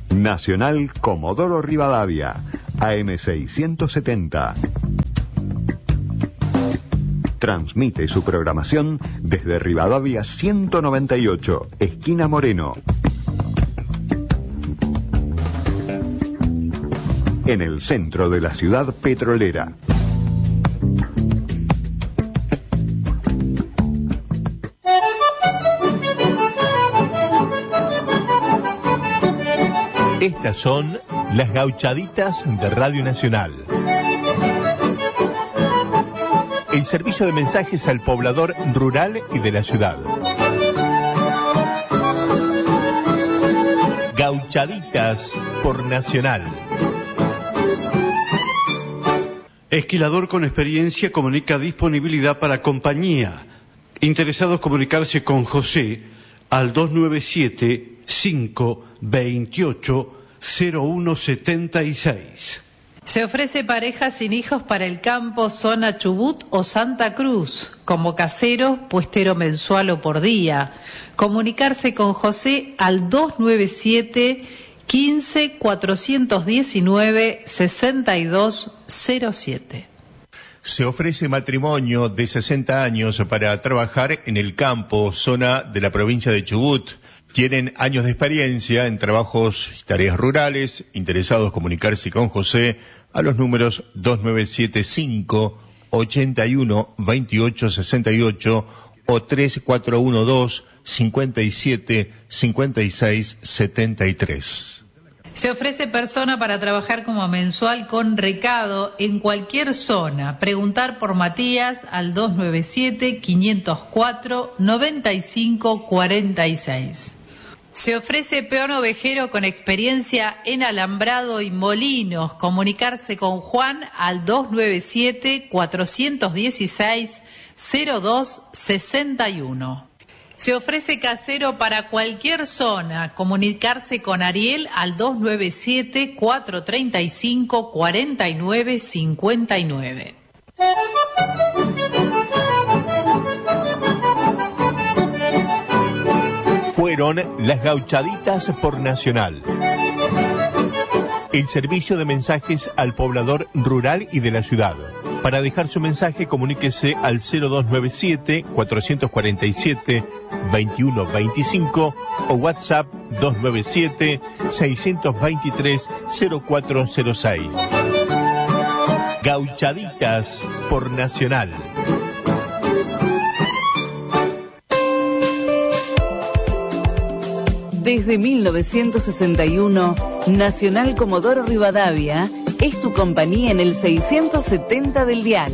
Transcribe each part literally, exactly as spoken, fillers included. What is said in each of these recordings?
Nacional Comodoro Rivadavia, A M seiscientos setenta. Transmite su programación desde Rivadavia ciento noventa y ocho, esquina Moreno. En el centro de la ciudad petrolera. Estas son las gauchaditas de Radio Nacional. El servicio de mensajes al poblador rural y de la ciudad. Gauchaditas por Nacional. Esquilador con experiencia comunica disponibilidad para compañía. Interesados comunicarse con José al dos nueve siete, cinco veintiocho, cero uno setenta y seis. Se ofrece pareja sin hijos para el campo, zona Chubut o Santa Cruz, como casero, puestero mensual o por día. Comunicarse con José al dos nueve siete, quince, cuatrocientos diecinueve, sesenta y dos cero siete. Se ofrece matrimonio de sesenta años para trabajar en el campo, zona de la provincia de Chubut. Tienen años de experiencia en trabajos y tareas rurales. Interesados comunicarse con José a los números dos nueve siete cinco, ochenta y uno, veintiocho sesenta y ocho o tres cuatro uno dos, cincuenta y siete, cincuenta y seis setenta y tres. Se ofrece persona para trabajar como mensual con recado en cualquier zona. Preguntar por Matías al dos nueve siete, quinientos cuatro, noventa y cinco cuarenta y seis. Se ofrece peón ovejero con experiencia en alambrado y molinos. Comunicarse con Juan al dos nueve siete, cuatrocientos dieciséis, cero dos sesenta y uno. Se ofrece casero para cualquier zona. Comunicarse con Ariel al dos nueve siete, cuatrocientos treinta y cinco, cuarenta y nueve cincuenta y nueve. Fueron las gauchaditas por Nacional. El servicio de mensajes al poblador rural y de la ciudad. Para dejar su mensaje, comuníquese al cero dos nueve siete, cuatrocientos cuarenta y siete, veintiuno veinticinco o WhatsApp dos nueve siete, seiscientos veintitrés, cero cuatro cero seis. Gauchaditas por Nacional. Desde mil novecientos sesenta y uno, Nacional Comodoro Rivadavia es tu compañía en el seiscientos setenta del dial.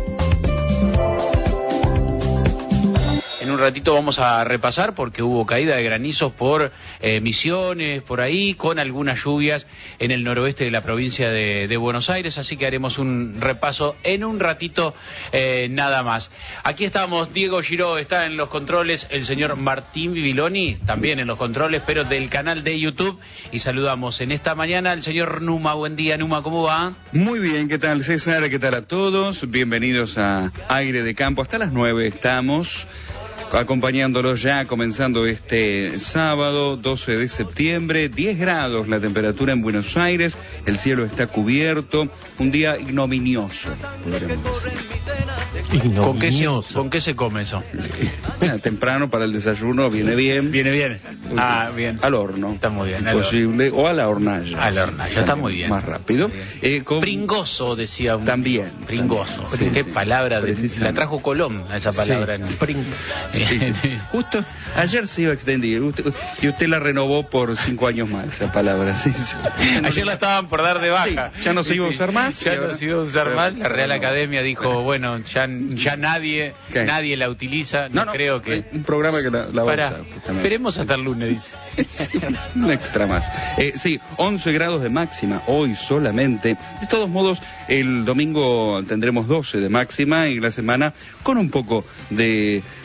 En un ratito vamos a repasar porque hubo caída de granizos por eh, Misiones, por ahí, con algunas lluvias en el noroeste de la provincia de, de Buenos Aires, así que haremos un repaso en un ratito eh, nada más. Aquí estamos, Diego Giró está en los controles, el señor Martín Bibiloni también en los controles, pero del canal de YouTube, y saludamos en esta mañana al señor Numa. Buen día, Numa, ¿cómo va? Muy bien, ¿qué tal, César? ¿Qué tal a todos? Bienvenidos a Aire de Campo. Hasta las nueve estamos acompañándolos ya, comenzando este sábado doce de septiembre, diez grados la temperatura en Buenos Aires, el cielo está cubierto, un día ignominioso, podríamos decir. ¿Con qué, se, ¿Con qué se come eso? Mira, temprano para el desayuno viene bien. Viene bien. Ah, bien. Al horno. Está muy bien. Posible, o a la hornalla. A la hornalla, sí, está muy bien. Más rápido. Eh, con... Pringoso, decía un... También. Pringoso. También. Qué Sí, palabra. sí, De... La trajo Colón, a esa palabra. Sí. Pringoso. Sí, sí. Justo ayer se iba a extender usted, y usted la renovó por cinco años más, esa palabra. Sí, sí. Ayer la estaban por dar de baja. Sí, ya no se iba a usar más. Ya no se iba a usar más. La Real Academia dijo, bueno, ya, ya nadie ¿Qué? nadie la utiliza. No, no creo que... Un programa que la, la va Para, a usar, justamente. Esperemos hasta el lunes, dice. Un extra más. Eh, sí, once grados de máxima hoy solamente. De todos modos, el domingo tendremos doce de máxima y la semana con un poco de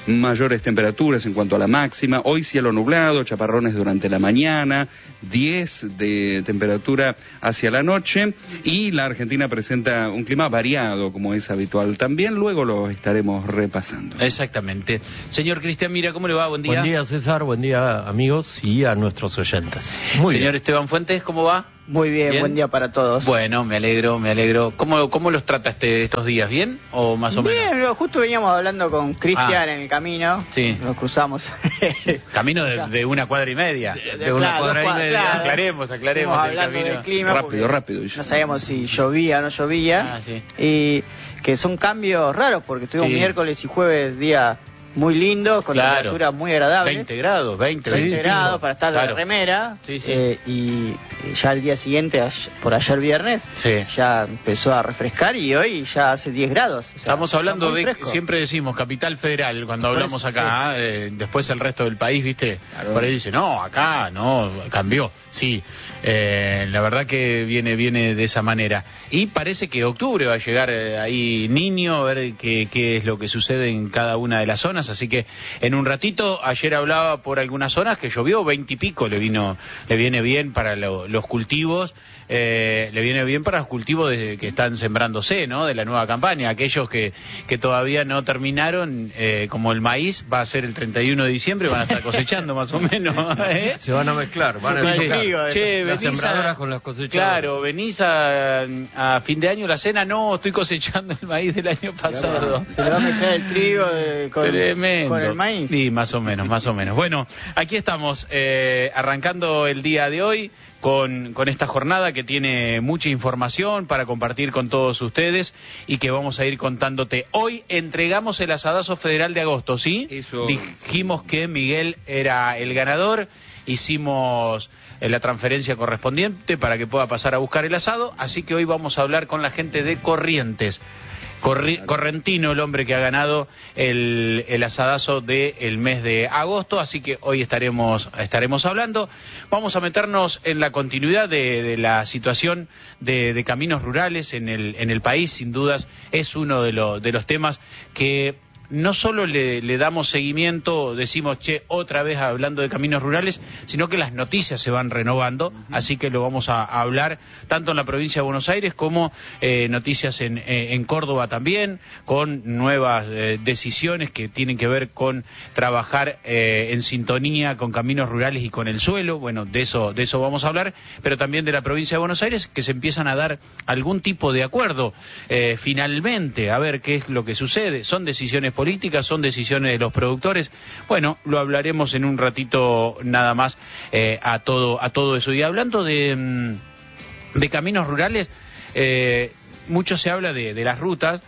mayores temperaturas en cuanto a la máxima. Hoy cielo nublado, chaparrones durante la mañana, diez de temperatura hacia la noche, y la Argentina presenta un clima variado como es habitual también. Luego lo estaremos repasando. Exactamente. Señor Cristian Mira, ¿cómo le va? Buen día. Buen día, César. Buen día, amigos, y a nuestros oyentes. Muy Señor bien. Esteban Fuentes, ¿cómo va? Muy bien, bien, buen día para todos. Bueno, me alegro, me alegro. ¿Cómo, cómo los trata este, estos días? ¿Bien o más o bien, menos? Bien, justo veníamos hablando con Cristian ah. en el camino. Sí. Nos cruzamos. Camino de, de una cuadra y media. De, de, de una claro, cuadra y media. Claro. Aclaremos, aclaremos. Estamos hablando del, del clima. Rápido, rápido. No sabíamos si llovía o no llovía. Ah, sí. Y que son cambios raros porque estuvimos sí. miércoles y jueves día muy lindo, con claro. temperaturas muy agradables. veinte grados, veinte, veinte sí, grados sí, para estar claro. de remera. Sí, sí. Eh, y ya el día siguiente, por ayer viernes, sí. ya empezó a refrescar y hoy ya hace diez grados. O sea, estamos hablando de, fresco. Siempre decimos Capital Federal cuando hablamos acá, sí. eh, después el resto del país, viste, claro. por ahí dice, no, acá no, cambió. Sí, eh, la verdad que viene viene de esa manera. Y parece que octubre va a llegar eh, ahí niño, a ver qué, qué es lo que sucede en cada una de las zonas. Así que en un ratito, ayer hablaba por algunas zonas que llovió, veinte y pico, le vino le viene bien para lo, los cultivos. Eh, le viene bien para los cultivos de, que están sembrándose, ¿no? De la nueva campaña. Aquellos que, que todavía no terminaron, eh, como el maíz, va a ser el treinta y uno de diciembre, van a estar cosechando más o menos. ¿eh? Se van a mezclar, van a mezclar. Che, las sembradoras con las cosechadoras. Claro, venís a, a fin de año la cena, no, estoy cosechando el maíz del año pasado. Se le va a mezclar el trigo de, con, con el maíz. Sí, más o menos, más o menos. Bueno, aquí estamos, eh, arrancando el día de hoy. Con, con esta jornada que tiene mucha información para compartir con todos ustedes y que vamos a ir contándote. Hoy entregamos el asadazo federal de agosto, ¿sí? Eso. Dijimos que Miguel era el ganador, hicimos la transferencia correspondiente para que pueda pasar a buscar el asado, así que hoy vamos a hablar con la gente de Corrientes. Corri Correntino, el hombre que ha ganado el, el asadazo del mes de agosto, así que hoy estaremos estaremos hablando. Vamos a meternos en la continuidad de, de la situación de, de caminos rurales en el en el país. Sin dudas es uno de, lo, de los temas que no solo le, le damos seguimiento, decimos, che, otra vez hablando de caminos rurales, sino que las noticias se van renovando, uh-huh. así que lo vamos a, a hablar tanto en la provincia de Buenos Aires como eh, noticias en, eh, en Córdoba también, con nuevas eh, decisiones que tienen que ver con trabajar eh, en sintonía con caminos rurales y con el suelo. Bueno, de eso, de eso vamos a hablar, pero también de la provincia de Buenos Aires, que se empiezan a dar algún tipo de acuerdo, eh, finalmente, a ver qué es lo que sucede. Son decisiones políticas, políticas, son decisiones de los productores. Bueno, lo hablaremos en un ratito nada más eh, a todo a todo eso. Y hablando de, de caminos rurales, eh, mucho se habla de, de las rutas,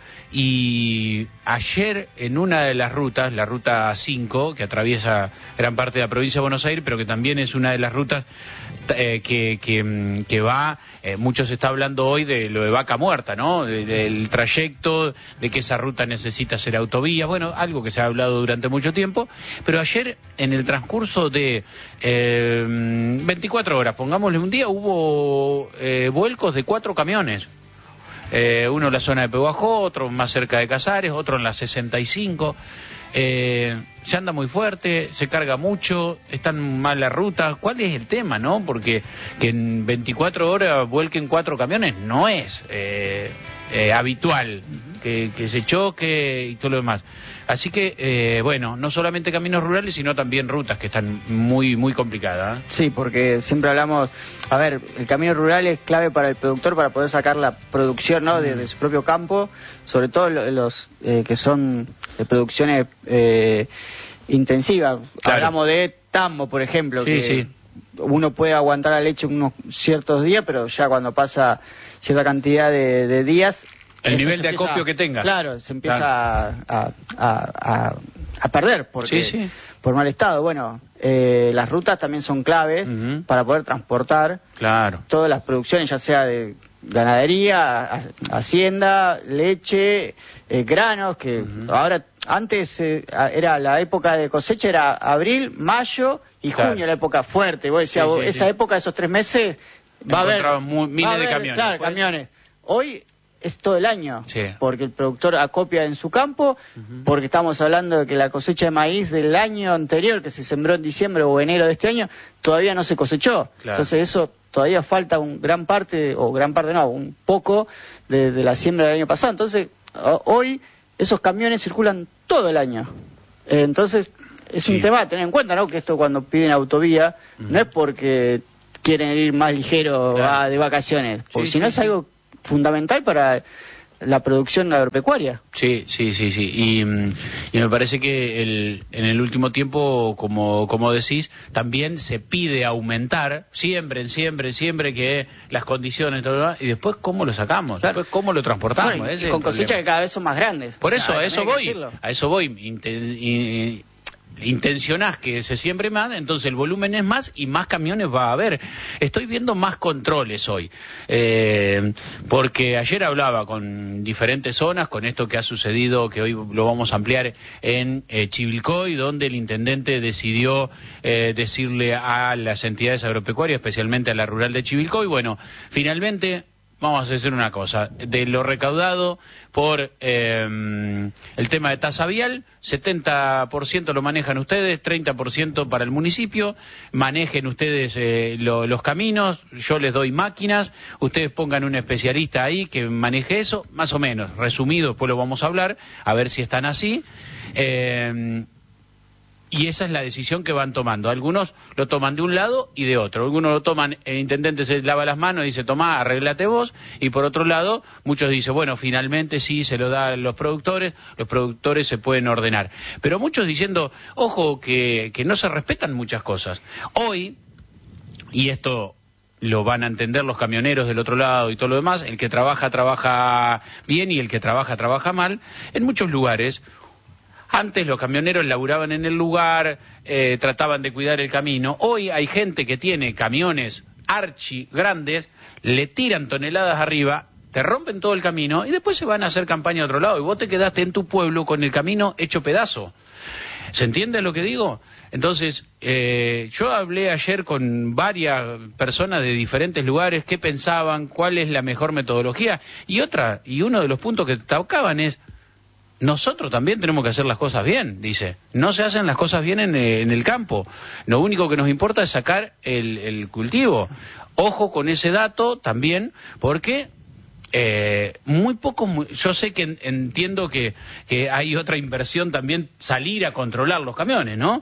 y ayer en una de las rutas, la ruta cinco, que atraviesa gran parte de la provincia de Buenos Aires, pero que también es una de las rutas eh, que, que, que va, eh, mucho se está hablando hoy de lo de Vaca Muerta, ¿no? De, del trayecto, de que esa ruta necesita ser autovía, bueno, algo que se ha hablado durante mucho tiempo, pero ayer en el transcurso de eh, veinticuatro horas, pongámosle un día, hubo eh, vuelcos de cuatro camiones. Eh, uno en la zona de Pehuajó, otro más cerca de Casares, otro en la sesenta y cinco. Eh, se anda muy fuerte, se carga mucho, están mal las rutas. ¿Cuál es el tema, no? Porque que en veinticuatro horas vuelquen cuatro camiones no es eh, eh, habitual, que, que se choque y todo lo demás. Así que, eh, bueno, no solamente caminos rurales, sino también rutas que están muy, muy complicadas. ¿eh? Sí, porque siempre hablamos, a ver, el camino rural es clave para el productor para poder sacar la producción, ¿no? de, de su propio campo, sobre todo los eh, que son de producciones eh, intensivas. Claro. Hablamos de tambo, por ejemplo, sí, que sí. uno puede aguantar la leche unos ciertos días, pero ya cuando pasa cierta cantidad de, de días... El nivel de empieza, acopio que tenga. Claro, se empieza claro. A, a, a, a perder porque, sí, sí. por mal estado. Bueno, eh, las rutas también son claves uh-huh. para poder transportar claro. todas las producciones, ya sea de ganadería, hacienda, leche, eh, granos, que uh-huh. ahora, antes eh, era la época de cosecha, era abril, mayo y claro. junio, la época fuerte. Vos decías, sí, sí, esa sí. época, esos tres meses, va a haber, muy, miles va a haber, de camiones. Claro, camiones. Hoy... es todo el año, Sí. porque el productor acopia en su campo, uh-huh. porque estamos hablando de que la cosecha de maíz del año anterior, que se sembró en diciembre o enero de este año, todavía no se cosechó. Claro. Entonces eso todavía falta un gran parte, o gran parte no, un poco de, de la siembra del año pasado. Entonces hoy esos camiones circulan todo el año. Eh, entonces es sí. un tema a tener en cuenta, ¿no? Que esto cuando piden autovía uh-huh. no es porque quieren ir más ligero claro. a, de vacaciones, porque sí, si no sí, es sí. algo fundamental para la producción agropecuaria. Sí, sí, sí, sí. Y, y me parece que el, en el último tiempo, como, como decís, también se pide aumentar, siempre, siempre, siempre que las condiciones, todo, y después cómo lo sacamos, claro. después cómo lo transportamos. Bueno, y con cosechas que cada vez son más grandes. Por eso, a eso voy, a eso voy. Inte, y, intencionás que se siembre más, entonces el volumen es más y más camiones va a haber. Estoy viendo más controles hoy, eh, porque ayer hablaba con diferentes zonas, con esto que ha sucedido, que hoy lo vamos a ampliar en eh, Chivilcoy, donde el intendente decidió eh, decirle a las entidades agropecuarias, especialmente a la rural de Chivilcoy, bueno, finalmente vamos a hacer una cosa, de lo recaudado por eh, el tema de tasa vial, setenta por ciento lo manejan ustedes, treinta por ciento para el municipio, manejen ustedes eh, lo, los caminos, yo les doy máquinas, ustedes pongan un especialista ahí que maneje eso, más o menos, resumido, después lo vamos a hablar, a ver si están así. Eh, Y esa es la decisión que van tomando. Algunos lo toman de un lado y de otro. Algunos lo toman, el intendente se lava las manos y dice, tomá, arréglate vos. Y por otro lado, muchos dicen, bueno, finalmente sí, se lo da a los productores, los productores se pueden ordenar. Pero muchos diciendo, ojo, que, que no se respetan muchas cosas. Hoy, y esto lo van a entender los camioneros del otro lado y todo lo demás, el que trabaja, trabaja bien y el que trabaja, trabaja mal, en muchos lugares. Antes los camioneros laburaban en el lugar, eh, trataban de cuidar el camino. Hoy hay gente que tiene camiones archi grandes, le tiran toneladas arriba, te rompen todo el camino y después se van a hacer campaña a otro lado. Y vos te quedaste en tu pueblo con el camino hecho pedazo. ¿Se entiende lo que digo? Entonces, eh, yo hablé ayer con varias personas de diferentes lugares, qué pensaban, cuál es la mejor metodología. Y otra, y uno de los puntos que tocaban es, nosotros también tenemos que hacer las cosas bien, dice. No se hacen las cosas bien en, en el campo. Lo único que nos importa es sacar el, el cultivo. Ojo con ese dato también, porque eh, muy pocos, muy, yo sé que en, entiendo que, que hay otra inversión también, salir a controlar los camiones, ¿no?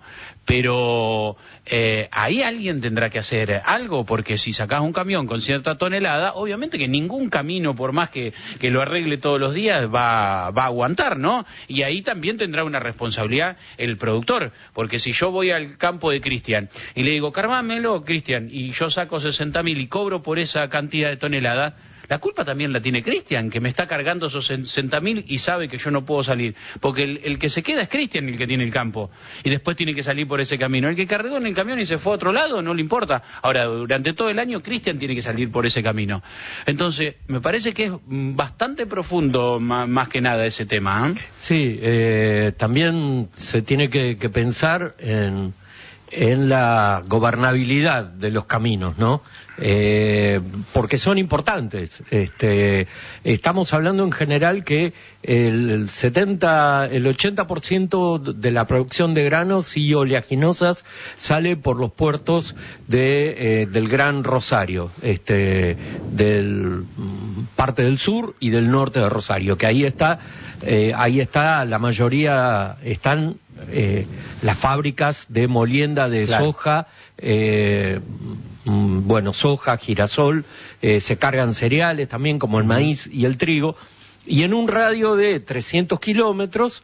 Pero eh, ahí alguien tendrá que hacer algo, porque si sacás un camión con cierta tonelada, obviamente que ningún camino, por más que, que lo arregle todos los días, va, va a aguantar, ¿no? Y ahí también tendrá una responsabilidad el productor, porque si yo voy al campo de Cristian y le digo, cargámelo, Cristian, y yo saco sesenta mil y cobro por esa cantidad de toneladas, la culpa también la tiene Cristian, que me está cargando esos sesenta mil y sabe que yo no puedo salir. Porque el, el que se queda es Cristian, el que tiene el campo. Y después tiene que salir por ese camino. El que cargó en el camión y se fue a otro lado, no le importa. Ahora, durante todo el año, Cristian tiene que salir por ese camino. Entonces, me parece que es bastante profundo, más, más que nada, ese tema. ¿eh? Sí, eh, también se tiene que, que pensar en, en la gobernabilidad de los caminos, ¿no? Eh, porque son importantes. Este, estamos hablando en general que el setenta, el ochenta por ciento de la producción de granos y oleaginosas sale por los puertos de eh, del Gran Rosario, este, del parte del sur y del norte de Rosario, que ahí está, eh, ahí está la mayoría están eh, las fábricas de molienda de claro. soja. Eh, bueno, soja, girasol, eh, se cargan cereales también como el maíz y el trigo, y en un radio de trescientos kilómetros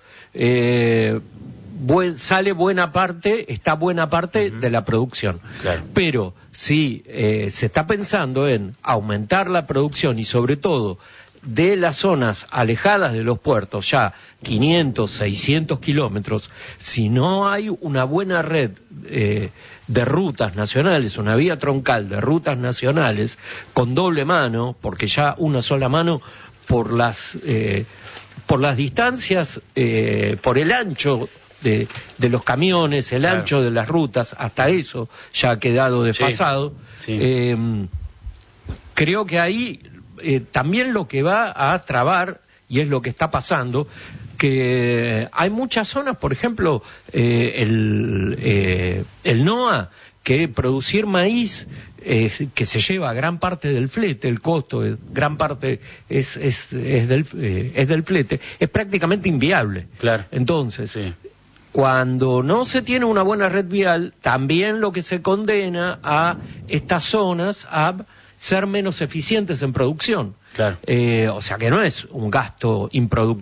eh, buen, sale buena parte, está buena parte uh-huh. de la producción. Claro. Pero si eh, se está pensando en aumentar la producción y sobre todo de las zonas alejadas de los puertos, ya quinientos, seiscientos kilómetros, si no hay una buena red eh, de rutas nacionales, una vía troncal de rutas nacionales con doble mano, porque ya una sola mano por las eh, por las distancias, eh, por el ancho de, de los camiones, el claro. ancho de las rutas, hasta eso ya ha quedado desfasado. Sí, sí. Eh, creo que ahí eh, también lo que va a trabar, y es lo que está pasando, que hay muchas zonas, por ejemplo, eh, el, eh, el NOA, que producir maíz, eh, que se lleva gran parte del flete, el costo, de gran parte es, es, es, del, eh, es del flete, es prácticamente inviable. Claro. Entonces, Sí. cuando no se tiene una buena red vial, también lo que se condena a estas zonas a ser menos eficientes en producción. Claro. Eh, o sea que no es un gasto improductivo.